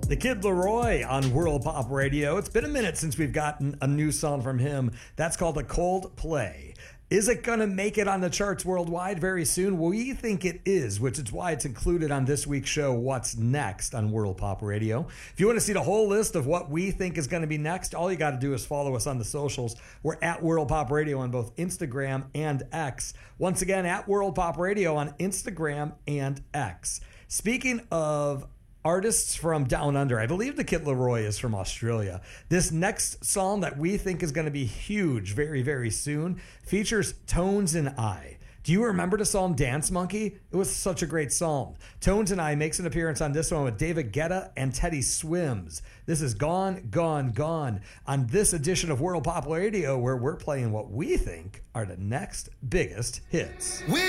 The Kid Laroi on World Pop Radio. It's been a minute since we've gotten a new song from him. That's called A Cold Play. Is it going to make it on the charts worldwide very soon? We think it is, which is why it's included on this week's show, What's Next on World Pop Radio. If you want to see the whole list of what we think is going to be next, all you got to do is follow us on the socials. We're at World Pop Radio on both Instagram and X. Once again, at World Pop Radio on Instagram and X. Speaking of artists from Down Under, I believe the Kid Laroi is from Australia. This next song that we think is going to be huge very, very soon features Tones and I. Do you remember the song Dance Monkey? It was such a great song. Tones and I makes an appearance on this one with David Guetta and Teddy Swims. This is Gone, Gone, Gone on this edition of World Pop Radio, where we're playing what we think are the next biggest hits.